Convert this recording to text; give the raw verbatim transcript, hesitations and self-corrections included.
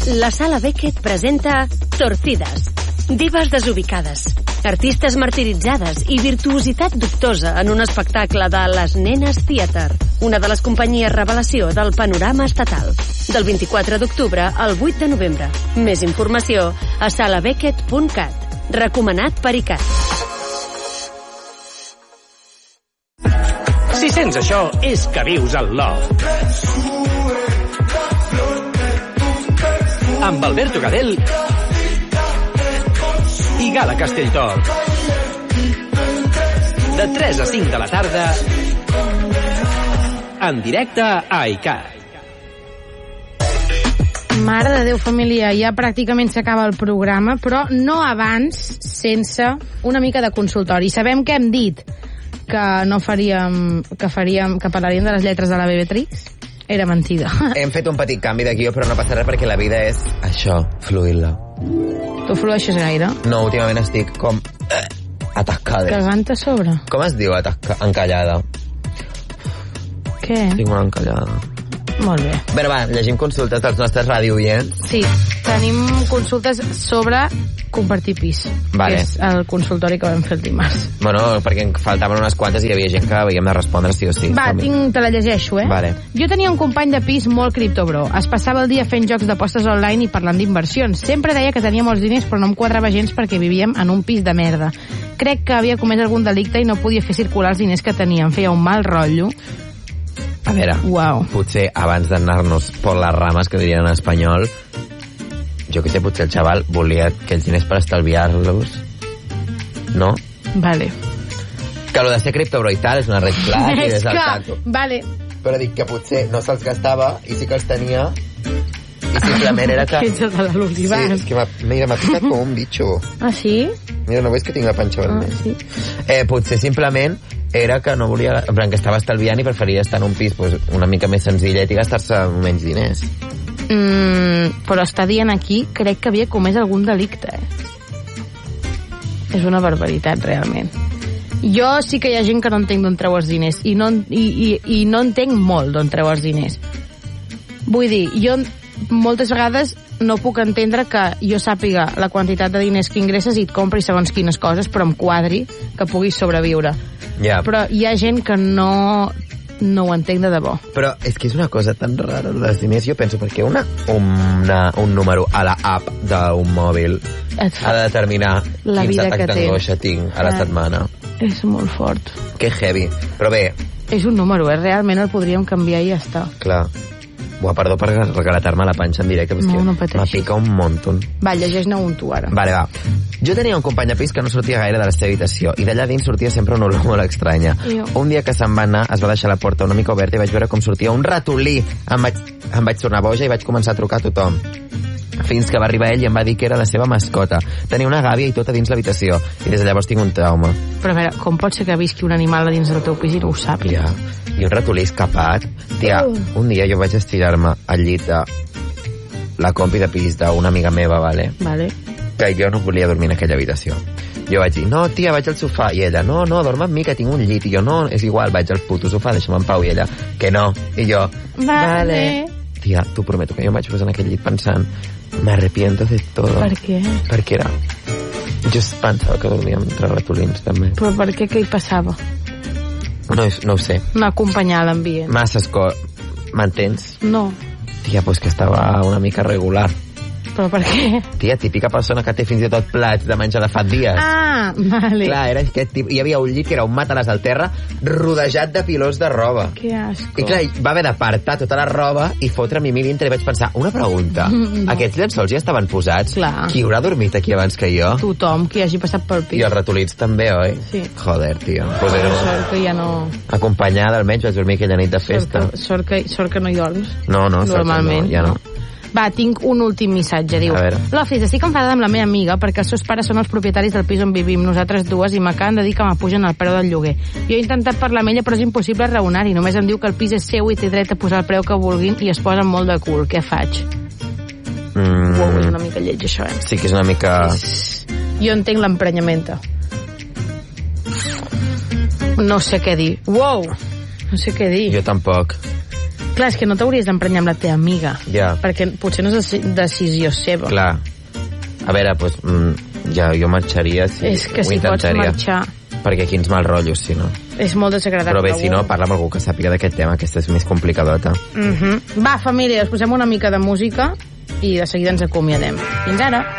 La Sala Beckett presenta Torcidas. Divas desubicades, artistes martiritzades i virtuositat dubtosa en un espectacle de Les Nenes Theater, una de les companyies revelació del panorama estatal. Del vint-i-quatre d'octubre al vuit de novembre. Més informació a sala beckett punt cat. Recomanat per I C A T. Si sents això, és que vius al Loft. Amb Alberto Gadel i Gala Castelltort. De tres a cinc de la tarda, en directe a I C A T. Mare de Déu, família, ja pràcticament s'acaba el programa, però no abans sense una mica de consultori. Sabem que hem dit que no faríem, que faríem, que parlaríem de les lletres de la Bebetrix. Era mentida. Hem fet un petit canvi de guió, però no passa res perquè la vida és això, fluir-la. Tu flueixes gaire? No, últimament estic com eh, atascada. Cagant a sobre? Com es diu atasca... encallada? Què? Estic molt encallada. Molt bé. Bé, va, llegim consultes dels nostres radioients. Sí, tenim consultes sobre compartir pis. Vale. Que és el consultori que vam fer el dimarts. Bueno, perquè en faltaven unes quantes i hi havia gent que havíem de respondre sí o sí. Va, tinc, te la llegeixo, eh? Vale. Jo tenia un company de pis molt criptobro. Es passava el dia fent jocs d'apostes online i parlant d'inversions. Sempre deia que tenia molts diners, però no em quadrava gens perquè vivíem en un pis de merda. Crec que havia comès algun delicte i no podia fer circular els diners que tenia. Em feia un mal rotllo. A veure, wow. Potser abans d'anar-nos per les rames, que dirien en espanyol, jo que sé, potser el xaval volia aquells diners per estalviar-los, no? Vale. Que lo de ser criptobro i tal és una red flag i és des del que, taco. vale. Però dic que potser no se'ls gastava i sí que els tenia i simplement era que... Ets de l'Olivar. Sí, és que m'ha, mira, m'ha picat com un bitxo. Ah, sí? Mira, no veus que tinc la panxa vermella? Ah, sí. Eh, potser simplement era que no volia, en plan, que estava estalviant i preferia estar en un pis pues, una mica més senzillet i gastar-se menys diners. Mm, però està dient aquí, crec que havia comès algun delicte, eh? És una barbaritat, realment. Jo sí que hi ha gent que no entenc d'on treu els diners i no, i, i, i no entenc molt d'on treu els diners. Vull dir, jo moltes vegades no puc entendre que jo sàpiga la quantitat de diners que ingresses i et compri segons quines coses, però em quadri que puguis sobreviure. Yeah. Però hi ha gent que no, no ho entenc de debò. Però és que és una cosa tan rara, els diners, jo penso, perquè una, una, un número a la app d'un mòbil ha de determinar la quins vida atacs que d'angoixa tinc a la ah, setmana. És molt fort. Que heavy. Però bé... És un número, eh? Realment el podríem canviar i ja està. Clar. Buah, perdó per regalar-me la panxa en directe, no, no m'ha picat un muntó. Va, llegeix-ne un tu ara. Vale, va. Jo tenia un company de pis que no sortia gaire de la seva habitació i d'allà dins sortia sempre una olor molt estranya. Jo. Un dia que se'n va anar es va deixar la porta una mica oberta i vaig veure com sortia un ratolí. Em vaig, em vaig tornar boja i vaig començar a trucar a tothom. Fins que va arribar ell i em va dir que era la seva mascota. Tenia una gàbia i tot a dins l'habitació. I des de llavors tinc un trauma. Però a veure, com pot ser que visqui un animal a dins del teu pis i no ho sàpiga? Ja. I un ratolí escapat. Tia, uh. un dia jo vaig estirar-me al llit de la compi de pis d'una amiga meva, vale? Vale. Que jo no volia dormir en aquella habitació. Jo vaig dir, no, tia, vaig al sofà. I ella, no, no, dorm amb mi, que tinc un llit. I jo, no, és igual, vaig al puto sofà, deixa'm en pau. I ella, que no. I jo, vale. vale. Tia, t'ho prometo que jo em vaig posar en aquell llit pensant, me arrepiento de todo. Per què? Perquè era... Jo pensava que dormíem entre ratolins, també. Però per què? Què hi passava? No, no ho sé. No acompanyar l'ambient. Masses coses. M'entens? No. Tia, pues que estava una mica regular. Però per què? Tia, típica persona que té fins i tot plats de menjar de fa dies. Ah, vale. Clar, era aquest tipus. Hi havia un llit que era un matalàs al terra rodejat de pilós de roba. Que asco. I clar, va haver d'apartar tota la roba i fotre-m'hi mi dintre i vaig pensar, una pregunta, no. Aquests llençols ja estaven posats? Clar. Qui haurà dormit aquí abans que jo? Tothom que hagi passat pel pis. I els ratolins també, oi? Sí. Joder, tio. Pues era... Sort que ja no... Acompanyada, almenys vaig dormir aquella nit de festa. Sort que, sort que, sort que no hi dorms. No, no, normalment. No, ja no. Va, tinc un últim missatge, diu. L'Office, estic enfadada amb la meva amiga perquè els seus pares són els propietaris del pis on vivim, nosaltres dues, i m'acaben de dir que m'apugen el preu del lloguer. Jo he intentat parlar amb ella, però és impossible raonar-hi. Només em diu que el pis és seu i té dret a posar el preu que vulguin i es posen molt de cul. Què faig? Mm. Uau, és una mica lleig, això, eh? Sí que és una mica... Jo entenc l'emprenyamenta. No sé què dir. Uau! No sé què dir. Jo tampoc. Clar, és que no t'hauries d'emprenyar amb la teva amiga. Ja. Perquè potser no és decisió seva. Clar. A veure, doncs, mm, ja jo marxaria si és que ho si pots intentaria. marxar... Perquè quins mal rotllos, si no. És molt desagradable. Però bé, si no, parla amb algú que sàpiga d'aquest tema, aquesta és més complicadota. Mm-hmm. Va, família, us posem una mica de música i de seguida ens acomiadem. Fins ara.